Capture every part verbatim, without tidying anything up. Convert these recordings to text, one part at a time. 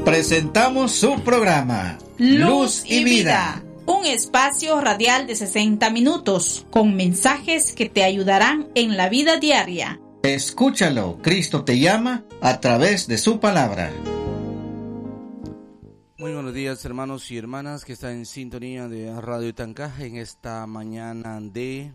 Presentamos su programa Luz y Vida, un espacio radial de sesenta minutos con mensajes que te ayudarán en la vida diaria. Escúchalo, Cristo te llama a través de su palabra. Muy buenos días, hermanos y hermanas que están en sintonía de Radio Tancaje en esta mañana de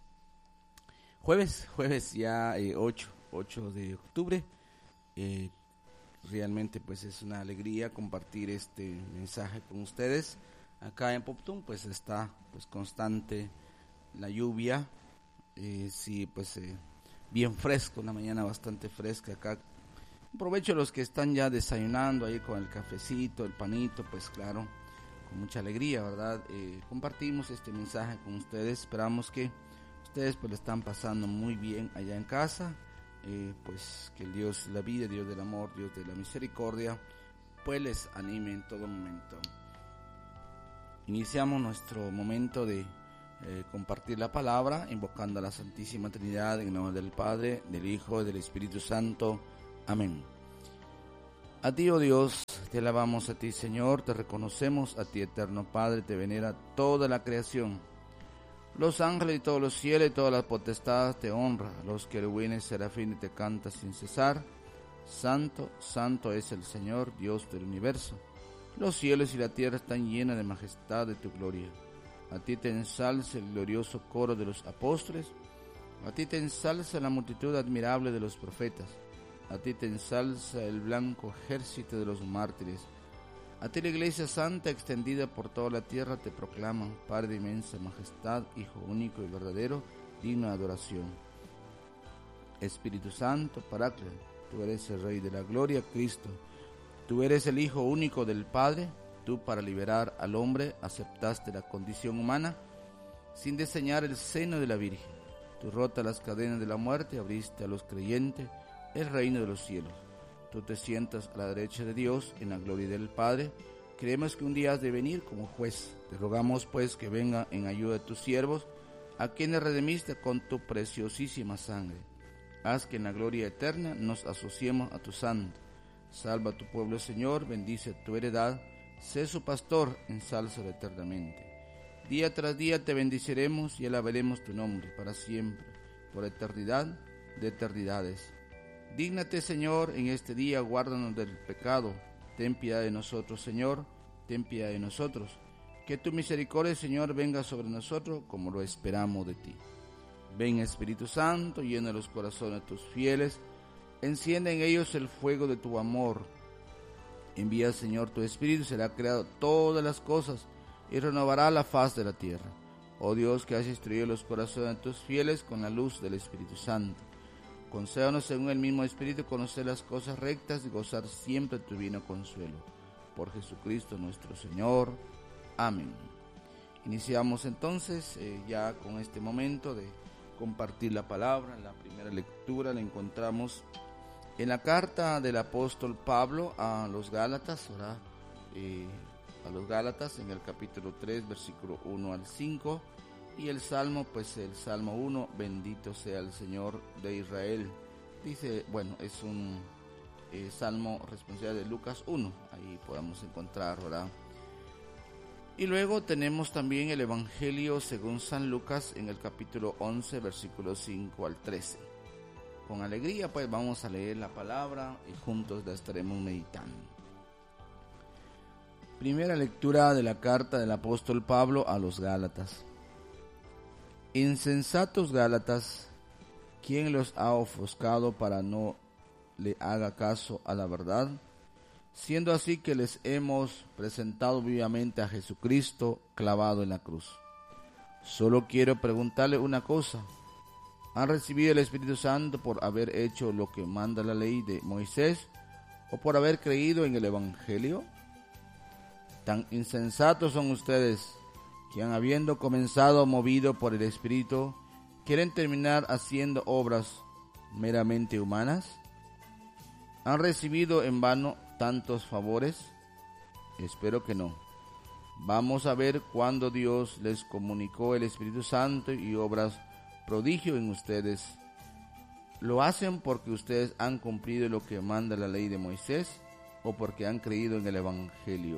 jueves, jueves ya eh, ocho de octubre. Eh, realmente pues es una alegría compartir este mensaje con ustedes. Acá en Poptún pues está pues constante la lluvia, eh, sí pues eh, bien fresco, una mañana bastante fresca acá. Aprovecho a los que están ya desayunando ahí con el cafecito, el panito, pues claro, con mucha alegría, ¿verdad? Eh, compartimos este mensaje con ustedes, esperamos que ustedes pues lo están pasando muy bien allá en casa, eh, pues que el Dios de la vida, Dios del amor, Dios de la misericordia, pues les anime en todo momento. Iniciamos nuestro momento de eh, compartir la palabra, invocando a la Santísima Trinidad en nombre del Padre, del Hijo y del Espíritu Santo. Amén. A ti, oh Dios, te alabamos a ti, Señor, te reconocemos a ti, eterno Padre, te venera toda la creación. Los ángeles y todos los cielos y todas las potestades te honran, los querubines, serafines te cantan sin cesar. Santo, santo es el Señor, Dios del universo. Los cielos y la tierra están llenas de majestad de tu gloria. A ti te ensalza el glorioso coro de los apóstoles, a ti te ensalza la multitud admirable de los profetas. A ti te ensalza el blanco ejército de los mártires. A ti la Iglesia Santa extendida por toda la tierra te proclama, Padre de inmensa majestad, Hijo único y verdadero, digno de adoración. Espíritu Santo, Paráclito, tú eres el Rey de la Gloria, Cristo. Tú eres el Hijo único del Padre, tú para liberar al hombre aceptaste la condición humana, sin diseñar el seno de la Virgen. Tú rotas las cadenas de la muerte, abriste a los creyentes el reino de los cielos. Tú te sientas a la derecha de Dios en la gloria del Padre. Creemos que un día has de venir como juez. Te rogamos pues que venga en ayuda de tus siervos, a quienes redimiste con tu preciosísima sangre. Haz que en la gloria eterna nos asociemos a tu santo. Salva a tu pueblo, Señor, bendice tu heredad. Sé su pastor, ensálzalo eternamente. Día tras día te bendiciremos y alabaremos tu nombre para siempre, por eternidad de eternidades. Dígnate, Señor, en este día, guárdanos del pecado. Ten piedad de nosotros, Señor, ten piedad de nosotros. Que tu misericordia, Señor, venga sobre nosotros como lo esperamos de ti. Ven, Espíritu Santo, llena los corazones de tus fieles, enciende en ellos el fuego de tu amor. Envía, Señor, tu Espíritu, será creado todas las cosas y renovará la faz de la tierra. Oh Dios, que has instruido los corazones de tus fieles con la luz del Espíritu Santo. Concédanos según el mismo Espíritu conocer las cosas rectas y gozar siempre tu divino consuelo. Por Jesucristo nuestro Señor. Amén. Iniciamos entonces eh, ya con este momento de compartir la palabra. La primera lectura la encontramos en la carta del apóstol Pablo a los Gálatas, ¿verdad? Eh, a los Gálatas en el capítulo tres, versículo uno al cinco. Y el Salmo, pues el Salmo uno, bendito sea el Señor de Israel. Dice, bueno, es un eh, Salmo responsable de Lucas uno, ahí podemos encontrar, ¿verdad? Y luego tenemos también el Evangelio según San Lucas en el capítulo once, versículos cinco al trece. Con alegría, pues vamos a leer la palabra y juntos la estaremos meditando. Primera lectura de la carta del apóstol Pablo a los Gálatas. Insensatos Gálatas, ¿quién los ha ofuscado para no le haga caso a la verdad? Siendo así que les hemos presentado vivamente a Jesucristo clavado en la cruz. Solo quiero preguntarle una cosa. ¿Han recibido el Espíritu Santo por haber hecho lo que manda la ley de Moisés o por haber creído en el Evangelio? Tan insensatos son ustedes, que habiendo comenzado movido por el Espíritu, quieren terminar haciendo obras meramente humanas. ¿Han recibido en vano tantos favores? Espero que no. Vamos a ver cuando Dios les comunicó el Espíritu Santo y obras prodigio en ustedes. ¿Lo hacen porque ustedes han cumplido lo que manda la ley de Moisés o porque han creído en el Evangelio.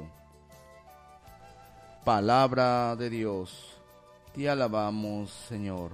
Palabra de Dios, te alabamos, Señor.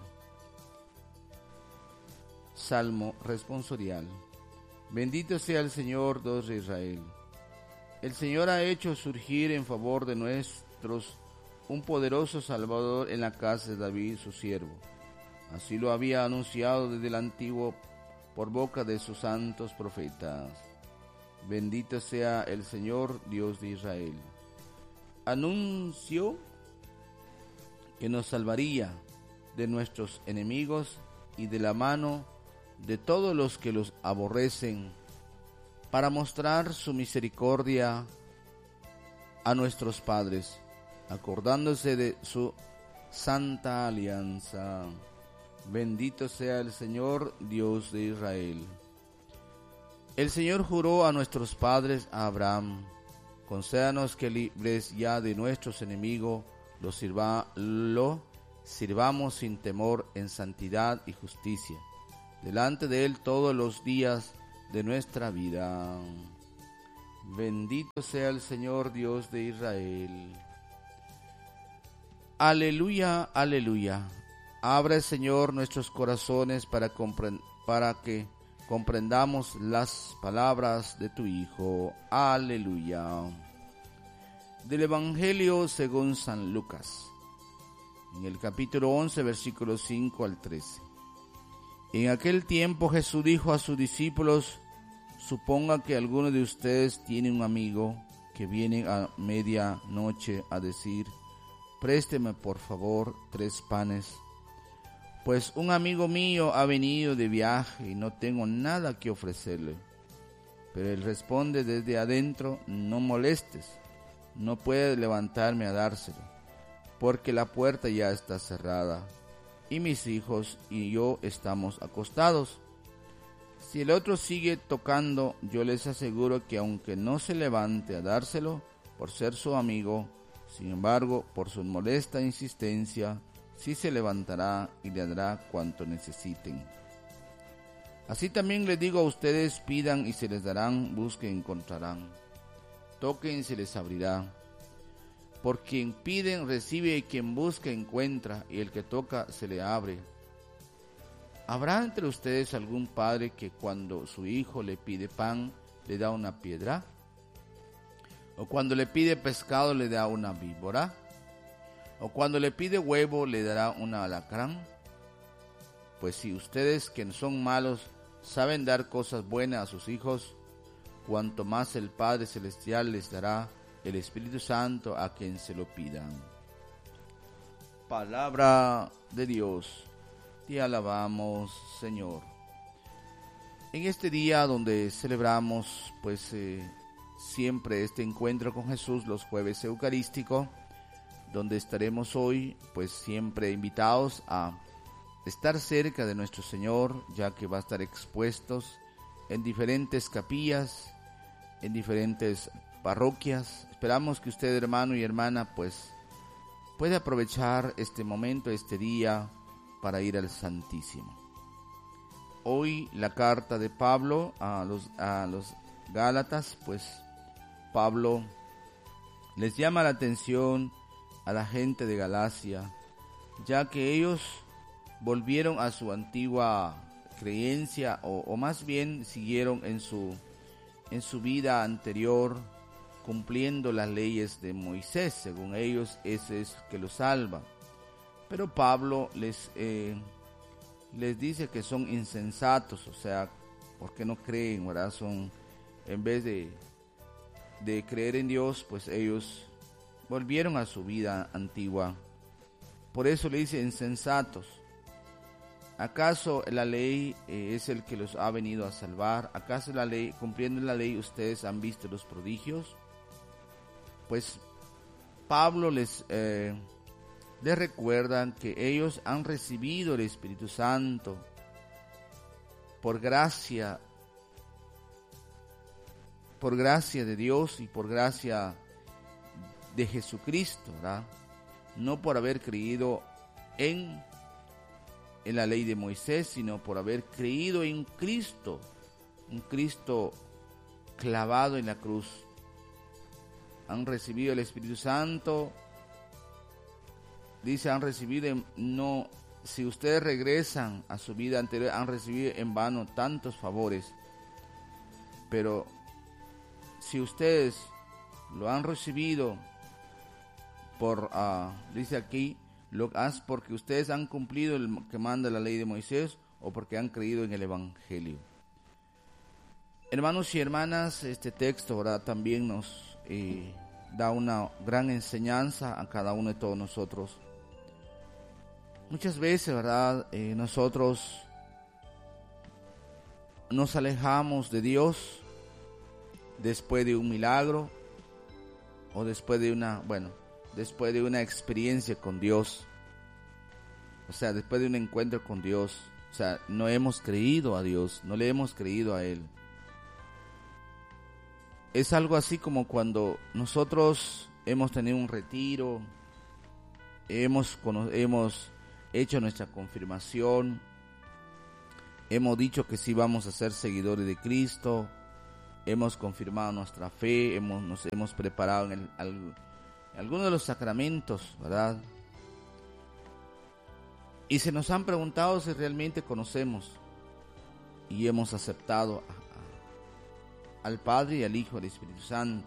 Salmo responsorial. Bendito sea el Señor, Dios de Israel. El Señor ha hecho surgir en favor de nuestros un poderoso Salvador en la casa de David, su siervo. Así lo había anunciado desde el antiguo por boca de sus santos profetas. Bendito sea el Señor, Dios de Israel. Anunció que nos salvaría de nuestros enemigos y de la mano de todos los que los aborrecen, para mostrar su misericordia a nuestros padres, acordándose de su santa alianza. Bendito sea el Señor, Dios de Israel. El Señor juró a nuestros padres, a Abraham: concédanos que libres ya de nuestros enemigos, lo, sirva, lo sirvamos sin temor en santidad y justicia, delante de Él todos los días de nuestra vida. Bendito sea el Señor, Dios de Israel. Aleluya, aleluya. Abre, Señor, nuestros corazones para, comprend- para que comprendamos las palabras de tu Hijo. Aleluya. Del Evangelio según San Lucas, en el capítulo once, versículos cinco al trece. En aquel tiempo Jesús dijo a sus discípulos: suponga que alguno de ustedes tiene un amigo que viene a media noche a decir: présteme por favor tres panes, pues un amigo mío ha venido de viaje y no tengo nada que ofrecerle. Pero él responde desde adentro: no molestes, no puedes levantarme a dárselo, porque la puerta ya está cerrada y mis hijos y yo estamos acostados. Si el otro sigue tocando, yo les aseguro que aunque no se levante a dárselo por ser su amigo, sin embargo, por su molesta insistencia, sí se levantará y le dará cuanto necesiten. Así también les digo a ustedes: pidan y se les darán, busquen y encontrarán, toquen y se les abrirá. Por quien piden recibe, y quien busca encuentra, y el que toca se le abre. ¿Habrá entre ustedes algún padre que cuando su hijo le pide pan le da una piedra? ¿O cuando le pide pescado le da una víbora? ¿O cuando le pide huevo le dará un alacrán? Pues si ustedes, que son malos, saben dar cosas buenas a sus hijos, cuanto más el Padre Celestial les dará el Espíritu Santo a quien se lo pidan. Palabra de Dios. Te alabamos, Señor. En este día donde celebramos pues eh, siempre este encuentro con Jesús, los jueves eucarísticos, donde estaremos hoy pues siempre invitados a estar cerca de nuestro Señor, ya que va a estar expuestos en diferentes capillas, en diferentes parroquias. Esperamos que usted, hermano y hermana, pues pueda aprovechar este momento, este día, para ir al Santísimo. Hoy la carta de Pablo a los, a los Gálatas, pues Pablo les llama la atención a la gente de Galacia, ya que ellos volvieron a su antigua creencia, o, o más bien siguieron en su, en su vida anterior, cumpliendo las leyes de Moisés. Según ellos, ese es que los salva. Pero Pablo les, eh, les dice que son insensatos, o sea, porque no creen, ¿verdad? Son, en vez de, de creer en Dios, pues ellos volvieron a su vida antigua. Por eso le dice insensatos. ¿Acaso la ley eh, es el que los ha venido a salvar? ¿Acaso la ley, cumpliendo la ley, ustedes han visto los prodigios? Pues Pablo les, eh, les recuerda que ellos han recibido el Espíritu Santo por gracia, por gracia de Dios y por gracia de Jesucristo, ¿verdad? No por haber creído en en la ley de Moisés, sino por haber creído en Cristo, un Cristo clavado en la cruz. Han recibido el Espíritu Santo. Dice, han recibido, no, si ustedes regresan a su vida anterior, han recibido en vano tantos favores. Pero si ustedes lo han recibido por, uh, dice aquí, lo haz porque ustedes han cumplido el que manda la ley de Moisés o porque han creído en el Evangelio. Hermanos y hermanas, este texto, ¿verdad?, también nos eh, da una gran enseñanza a cada uno de todos nosotros. Muchas veces, ¿verdad?, eh, nosotros nos alejamos de Dios después de un milagro o después de una, bueno, después de una experiencia con Dios. O sea, después de un encuentro con Dios. O sea, no hemos creído a Dios, no le hemos creído a Él. Es algo así como cuando nosotros hemos tenido un retiro, hemos, hemos hecho nuestra confirmación, hemos dicho que sí vamos a ser seguidores de Cristo, hemos confirmado nuestra fe, hemos, nos hemos preparado en, el, al, en algunos de los sacramentos, ¿verdad? Y se nos han preguntado si realmente conocemos y hemos aceptado a, a, al Padre y al Hijo y al Espíritu Santo.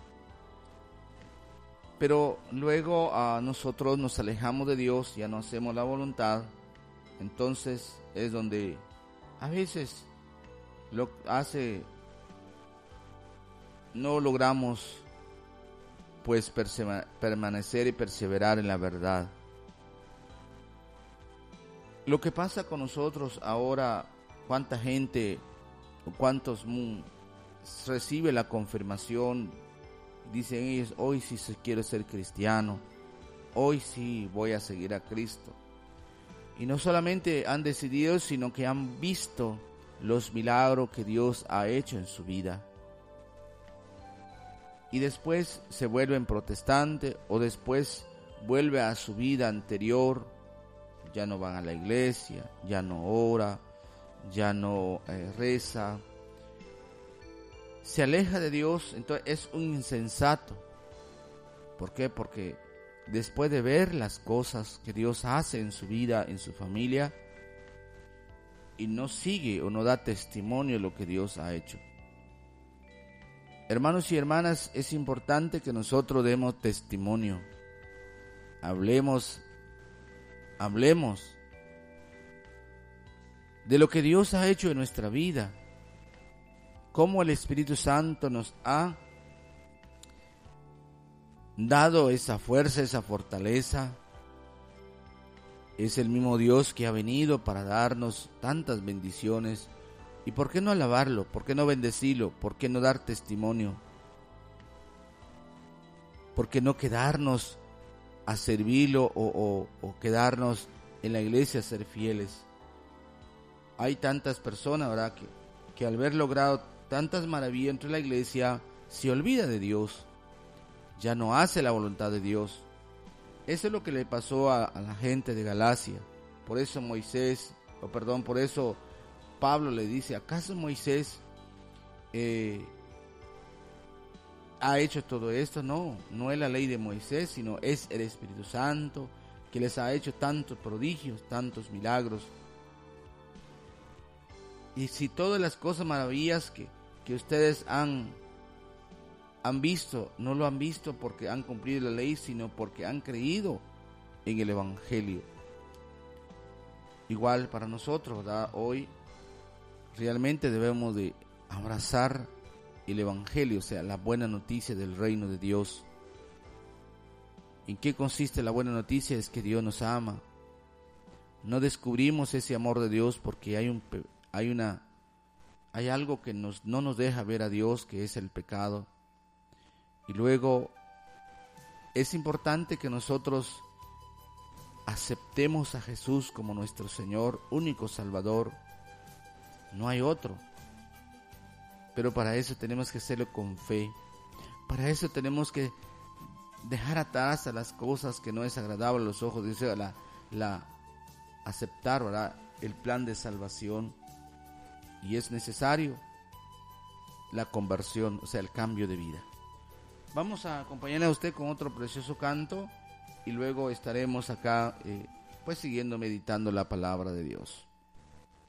Pero luego a nosotros nos alejamos de Dios, ya no hacemos la voluntad. Entonces es donde a veces lo hace, no logramos pues perse- permanecer y perseverar en la verdad. Lo que pasa con nosotros ahora, cuánta gente o cuántos mm, recibe la confirmación, dicen ellos, hoy sí quiero ser cristiano, hoy sí voy a seguir a Cristo. Y no solamente han decidido, sino que han visto los milagros que Dios ha hecho en su vida. Y después se vuelven protestantes o después vuelve a su vida anterior, ya no van a la iglesia, ya no ora, ya no eh, reza. Se aleja de Dios, entonces es un insensato. ¿Por qué? Porque después de ver las cosas que Dios hace en su vida, en su familia, y no sigue o no da testimonio de lo que Dios ha hecho. Hermanos y hermanas, es importante que nosotros demos testimonio. Hablemos, hablemos de lo que Dios ha hecho en nuestra vida. Cómo el Espíritu Santo nos ha dado esa fuerza, esa fortaleza. Es el mismo Dios que ha venido para darnos tantas bendiciones. ¿Y por qué no alabarlo? ¿Por qué no bendecirlo? ¿Por qué no dar testimonio? ¿Por qué no quedarnos a servirlo o, o, o quedarnos en la iglesia a ser fieles? Hay tantas personas, ¿verdad?, que, que al haber logrado tantas maravillas entre la iglesia, se olvida de Dios, ya no hace la voluntad de Dios. Eso es lo que le pasó a, a la gente de Galacia. Por eso Moisés, o perdón, por eso Pablo le dice, ¿acaso Moisés eh, ha hecho todo esto? No, no es la ley de Moisés, sino es el Espíritu Santo que les ha hecho tantos prodigios, tantos milagros. Y si todas las cosas maravillas que, que ustedes han, han visto, no lo han visto porque han cumplido la ley, sino porque han creído en el Evangelio. Igual para nosotros, ¿verdad? Hoy realmente debemos de abrazar el Evangelio, o sea, la buena noticia del reino de Dios. ¿En qué consiste la buena noticia? Es que Dios nos ama. No descubrimos ese amor de Dios porque hay un hay una hay algo que nos, no nos deja ver a Dios, que es el pecado. Y luego es importante que nosotros aceptemos a Jesús como nuestro Señor, único Salvador. No hay otro. Pero para eso tenemos que hacerlo con fe. Para eso tenemos que dejar atrás a las cosas que no es agradable a los ojos de Dios, la, la aceptar, ¿verdad?, el plan de salvación. Y es necesario la conversión, o sea, el cambio de vida. Vamos a acompañarle a usted con otro precioso canto y luego estaremos acá eh, pues siguiendo meditando la palabra de Dios.